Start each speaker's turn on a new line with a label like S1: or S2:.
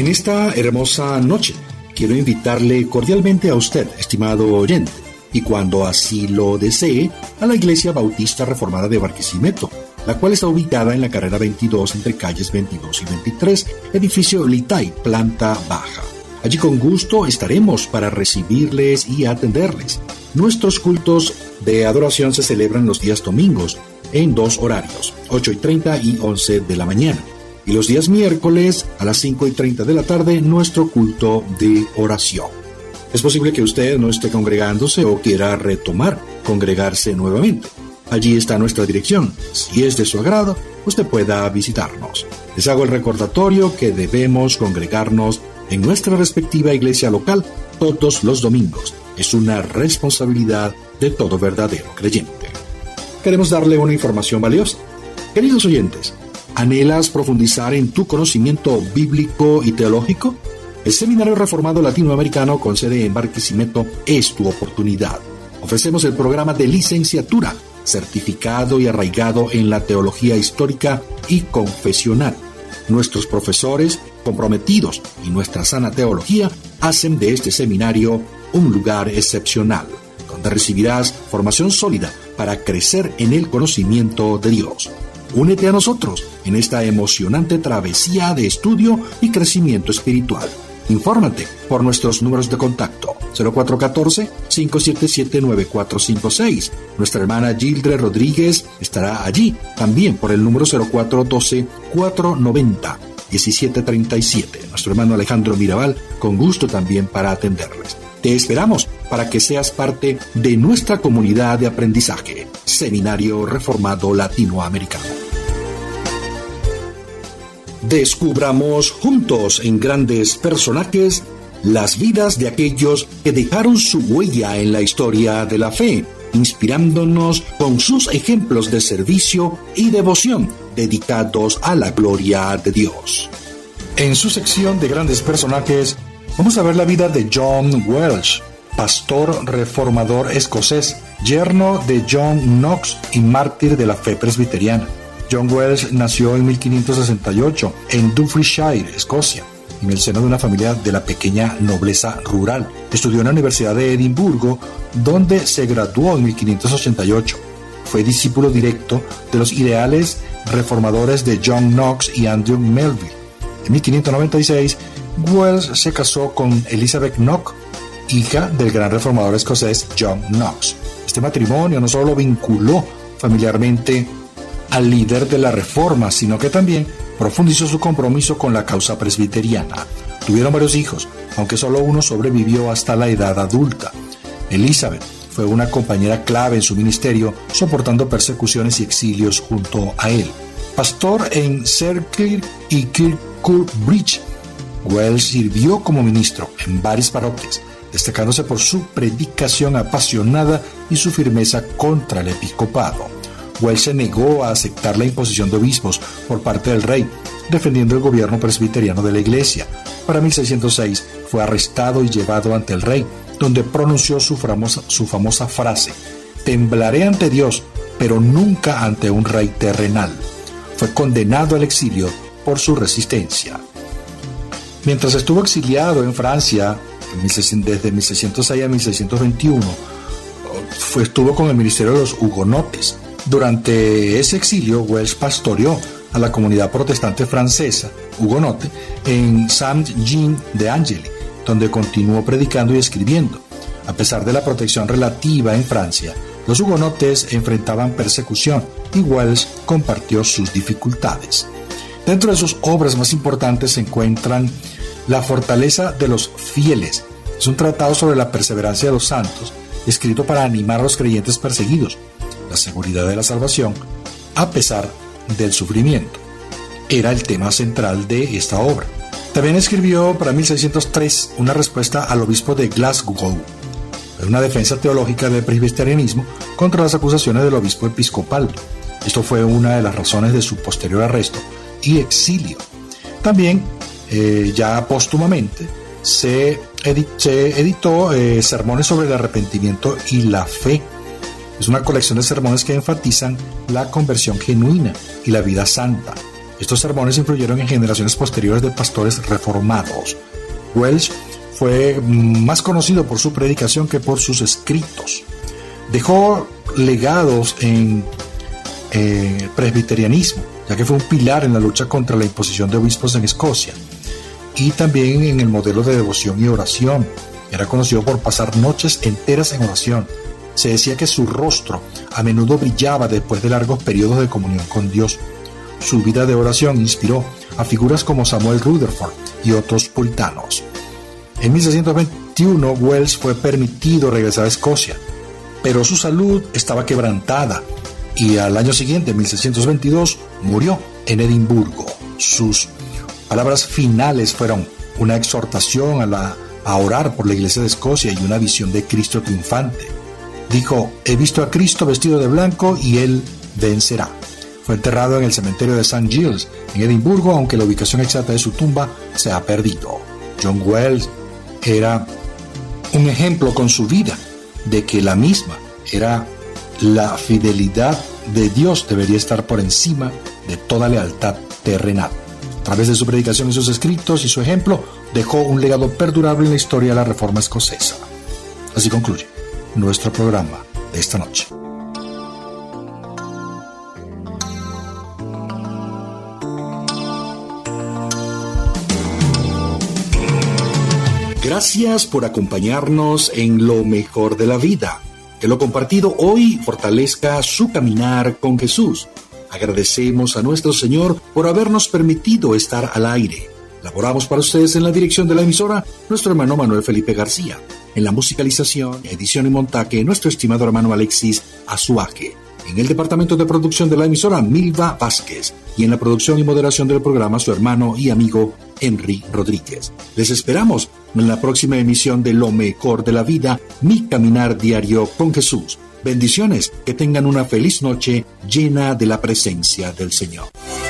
S1: En esta hermosa noche quiero invitarle cordialmente a usted, estimado oyente, y cuando así lo desee, a la Iglesia Bautista Reformada de Barquisimeto, la cual está ubicada en la carrera 22 entre calles 22 y 23, edificio Litay, planta baja. Allí con gusto estaremos para recibirles y atenderles. Nuestros cultos de adoración se celebran los días domingos en dos horarios, 8:30 y 11 de la mañana. Y los días miércoles a las 5:30 de la tarde, nuestro culto de oración. Es posible que usted no esté congregándose o quiera retomar congregarse nuevamente. Allí está nuestra dirección. Si es de su agrado, usted pueda visitarnos. Les hago el recordatorio que debemos congregarnos en nuestra respectiva iglesia local todos los domingos. Es una responsabilidad de todo verdadero creyente. Queremos darle una información valiosa. Queridos oyentes, ¿anhelas profundizar en tu conocimiento bíblico y teológico? El Seminario Reformado Latinoamericano con sede en Barquisimeto es tu oportunidad. Ofrecemos el programa de licenciatura, certificado y arraigado en la teología histórica y confesional. Nuestros profesores comprometidos y nuestra sana teología hacen de este seminario un lugar excepcional, donde recibirás formación sólida para crecer en el conocimiento de Dios. Únete a nosotros en esta emocionante travesía de estudio y crecimiento espiritual. Infórmate por nuestros números de contacto 0414-577-9456. Nuestra hermana Gildre Rodríguez estará allí, también por el número 0412-490-1737. Nuestro hermano Alejandro Mirabal, con gusto también para atenderles. Te esperamos para que seas parte de nuestra comunidad de aprendizaje, Seminario Reformado Latinoamericano. Descubramos juntos en grandes personajes las vidas de aquellos que dejaron su huella en la historia de la fe, inspirándonos con sus ejemplos de servicio y devoción dedicados a la gloria de Dios. En su sección de grandes personajes, vamos a ver la vida de John Welsh, pastor reformador escocés, yerno de John Knox y mártir de la fe presbiteriana. John Welsh nació en 1568 en Dumfriesshire, Escocia, en el seno de una familia de la pequeña nobleza rural. Estudió en la Universidad de Edimburgo, donde se graduó en 1588. Fue discípulo directo de los ideales reformadores de John Knox y Andrew Melville. En 1596, Welsh se casó con Elizabeth Knox, hija del gran reformador escocés John Knox. Este matrimonio no solo vinculó familiarmente al líder de la Reforma, sino que también profundizó su compromiso con la causa presbiteriana. Tuvieron varios hijos, aunque solo uno sobrevivió hasta la edad adulta. Elizabeth fue una compañera clave en su ministerio, soportando persecuciones y exilios junto a él. Pastor en Selkirk y Kirkcudbright, Welsh sirvió como ministro en varias parroquias, destacándose por su predicación apasionada y su firmeza contra el episcopado. Welsh se negó a aceptar la imposición de obispos por parte del rey, defendiendo el gobierno presbiteriano de la iglesia. Para 1606 fue arrestado y llevado ante el rey, donde pronunció su famosa frase: «Temblaré ante Dios, pero nunca ante un rey terrenal». Fue condenado al exilio por su resistencia. Mientras estuvo exiliado en Francia, desde 1606 a 1621, estuvo con el ministerio de los hugonotes. Durante ese exilio, Welsh pastoreó a la comunidad protestante francesa, hugonote, en Saint-Jean-d'Angely, donde continuó predicando y escribiendo. A pesar de la protección relativa en Francia, los hugonotes enfrentaban persecución y Welsh compartió sus dificultades. Dentro de sus obras más importantes se encuentran La fortaleza de los fieles. Es un tratado sobre la perseverancia de los santos, escrito para animar a los creyentes perseguidos. La seguridad de la salvación a pesar del sufrimiento era el tema central de esta obra. También escribió para 1603 una respuesta al obispo de Glasgow, una defensa teológica del presbiterianismo contra las acusaciones del obispo episcopal. Esto fue una de las razones de su posterior arresto y exilio. También, ya póstumamente, se editó sermones sobre el arrepentimiento y la fe. Es una colección de sermones que enfatizan la conversión genuina y la vida santa. Estos sermones influyeron en generaciones posteriores de pastores reformados. Welsh fue más conocido por su predicación que por sus escritos. Dejó legados en el presbiterianismo, ya que fue un pilar en la lucha contra la imposición de obispos en Escocia, y también en el modelo de devoción y oración. Era conocido por pasar noches enteras en oración. Se decía que su rostro a menudo brillaba después de largos periodos de comunión con Dios. Su vida de oración inspiró a figuras como Samuel Rutherford y otros puritanos. En 1621, Welsh fue permitido regresar a Escocia, pero su salud estaba quebrantada y al año siguiente, en 1622, murió en Edimburgo. Sus palabras finales fueron una exhortación a orar por la Iglesia de Escocia y una visión de Cristo triunfante. Dijo: he visto a Cristo vestido de blanco y Él vencerá. Fue enterrado en el cementerio de St. Giles, en Edimburgo, aunque la ubicación exacta de su tumba se ha perdido. John Welsh era un ejemplo con su vida de que la misma era la fidelidad de Dios debería estar por encima de toda lealtad terrenal. A través de su predicación y sus escritos y su ejemplo, dejó un legado perdurable en la historia de la Reforma escocesa. Así concluye nuestro programa de esta noche. Gracias por acompañarnos en Lo Mejor de la Vida. Que lo compartido hoy fortalezca su caminar con Jesús. Agradecemos a nuestro Señor por habernos permitido estar al aire. Laboramos para ustedes en la dirección de la emisora nuestro hermano Manuel Felipe García. En la musicalización, edición y montaje, nuestro estimado hermano Alexis Azuaje. En el departamento de producción de la emisora, Milva Vázquez. Y en la producción y moderación del programa, su hermano y amigo Henry Rodríguez. Les esperamos en la próxima emisión de Lo Mejor de la Vida, mi caminar diario con Jesús. Bendiciones, que tengan una feliz noche llena de la presencia del Señor.